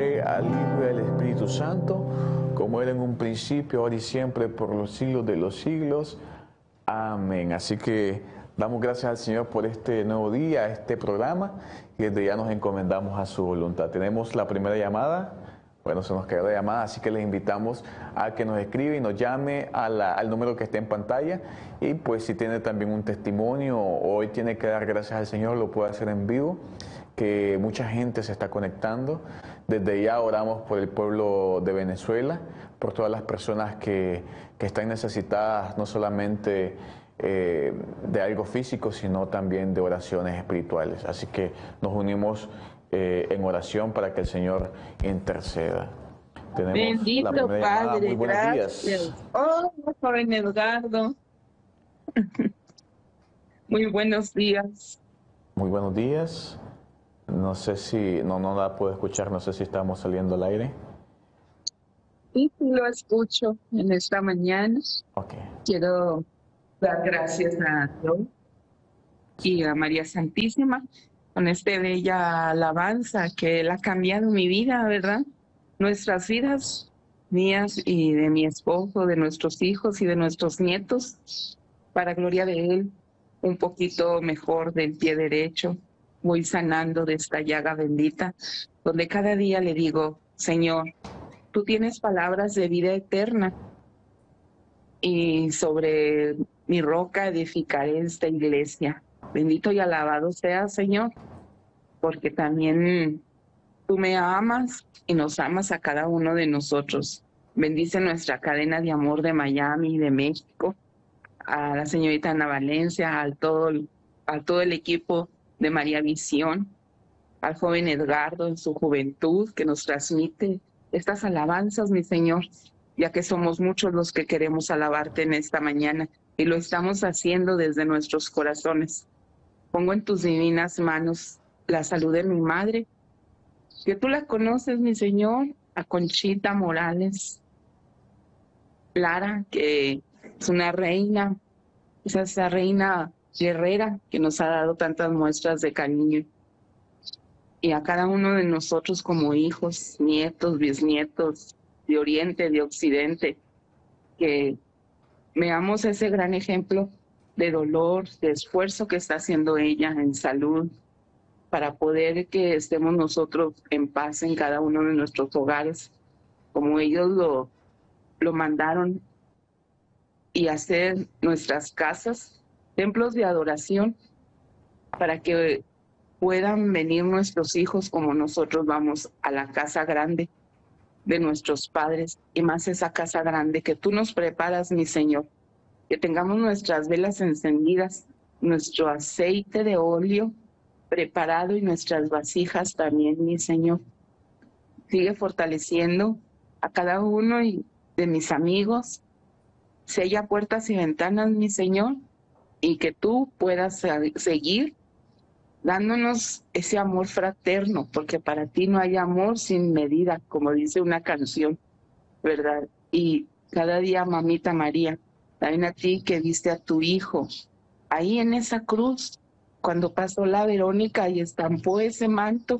Padre, al Hijo y al Espíritu Santo, como era en un principio, ahora y siempre, por los siglos de los siglos. Amén. Así que damos gracias al Señor por este nuevo día, este programa, y desde ya nos encomendamos a su voluntad. Tenemos la primera llamada. Bueno, se nos quedó la llamada, así que les invitamos a que nos escriba y nos llame al número que está en pantalla. Y pues si tiene también un testimonio o hoy tiene que dar gracias al Señor, lo puede hacer en vivo, que mucha gente se está conectando. Desde ya oramos por el pueblo de Venezuela, por todas las personas que están necesitadas no solamente de algo físico, sino también de oraciones espirituales. Así que nos unimos en oración para que el Señor interceda. Tenemos Bendito la primera llamada. Padre, Muy buenos gracias. días. Oh, joven Edgardo. Muy buenos días. Muy buenos días. No sé si, no la puedo escuchar, no sé si estamos saliendo al aire. Sí, sí lo escucho en esta mañana. Ok. Quiero dar gracias a Dios y a María Santísima con esta bella alabanza que Él ha cambiado mi vida, ¿verdad? Nuestras vidas, mías y de mi esposo, de nuestros hijos y de nuestros nietos, para gloria de Él, un poquito mejor del pie derecho. Voy sanando de esta llaga bendita, donde cada día le digo, Señor, tú tienes palabras de vida eterna y sobre mi roca edificaré esta iglesia. Bendito y alabado sea, Señor, porque también tú me amas y nos amas a cada uno de nosotros. Bendice nuestra cadena de amor de Miami y de México, a la señorita Ana Valencia, a todo el equipo de María Visión, al joven Edgardo en su juventud que nos transmite estas alabanzas, mi Señor, ya que somos muchos los que queremos alabarte en esta mañana y lo estamos haciendo desde nuestros corazones. Pongo en tus divinas manos la salud de mi madre, que tú la conoces, mi Señor, a Conchita Morales Lara, que es una reina, es esa reina guerrera que nos ha dado tantas muestras de cariño. Y a cada uno de nosotros como hijos, nietos, bisnietos, de Oriente, de Occidente, que veamos ese gran ejemplo de dolor, de esfuerzo que está haciendo ella en salud, para poder que estemos nosotros en paz en cada uno de nuestros hogares, como ellos lo mandaron, y hacer nuestras casas templos de adoración para que puedan venir nuestros hijos como nosotros vamos a la casa grande de nuestros padres, y más esa casa grande que tú nos preparas, mi Señor, que tengamos nuestras velas encendidas, nuestro aceite de óleo preparado y nuestras vasijas también, mi Señor. Sigue fortaleciendo a cada uno de mis amigos, sella puertas y ventanas, mi Señor, y que tú puedas seguir dándonos ese amor fraterno, porque para ti no hay amor sin medida, como dice una canción, ¿verdad? Y cada día, mamita María, también a ti que diste a tu hijo ahí en esa cruz, cuando pasó la Verónica y estampó ese manto.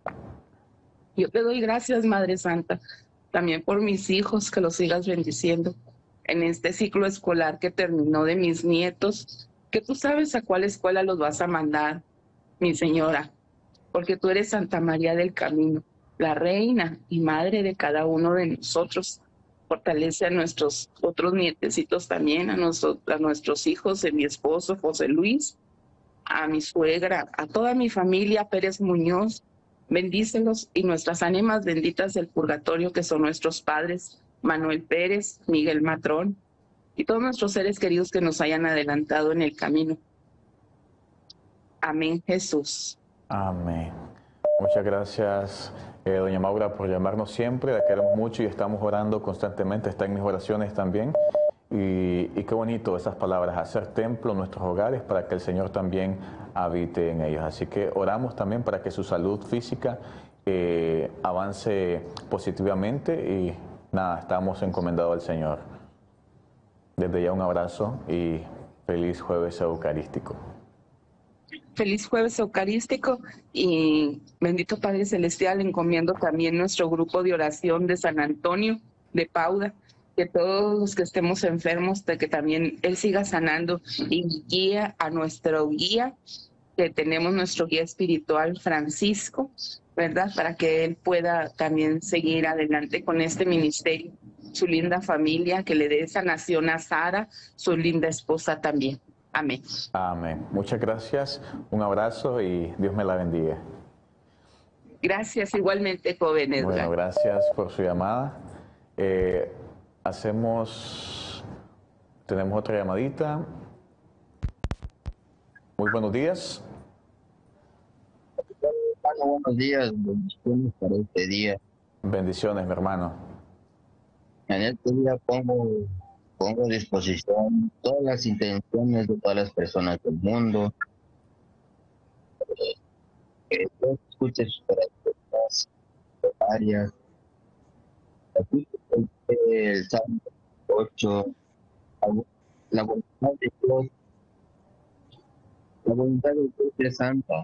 Yo te doy gracias, Madre Santa, también por mis hijos, que los sigas bendiciendo en este ciclo escolar que terminó, de mis nietos, que tú sabes a cuál escuela los vas a mandar, mi Señora, porque tú eres Santa María del Camino, la reina y madre de cada uno de nosotros. Fortalece a nuestros otros nietecitos también, a nuestros hijos, de mi esposo José Luis, a mi suegra, a toda mi familia Pérez Muñoz. Bendícelos, y nuestras ánimas benditas del purgatorio, que son nuestros padres Manuel Pérez, Miguel Matrón, y todos nuestros seres queridos que nos hayan adelantado en el camino. Amén, Jesús. Amén. Muchas gracias, doña Maura, por llamarnos siempre. La queremos mucho y estamos orando constantemente. Está en mis oraciones también. Y qué bonito esas palabras, hacer templo en nuestros hogares para que el Señor también habite en ellos. Así que oramos también para que su salud física avance positivamente, y nada, estamos encomendados al Señor. Desde ya un abrazo y feliz jueves eucarístico. Feliz jueves eucarístico y bendito Padre Celestial, encomiendo también nuestro grupo de oración de San Antonio de Pauda, que todos los que estemos enfermos, de que también Él siga sanando y guía a nuestro guía, que tenemos nuestro guía espiritual Francisco, ¿verdad? Para que Él pueda también seguir adelante con este ministerio, su linda familia, que le dé sanación a Sara, su linda esposa también. Amén. Amén. Muchas gracias, un abrazo y Dios me la bendiga. Gracias igualmente, joven Edgar. Bueno, gracias por su llamada. Tenemos otra llamadita. Muy buenos días. Bueno, buenos días, bendiciones para este día. Bendiciones, mi hermano. En este día pongo a disposición todas las intenciones de todas las personas del mundo, que Dios escuche sus oraciones varias. Así que el Salmo 8, la voluntad de Dios, la voluntad de Dios es santa.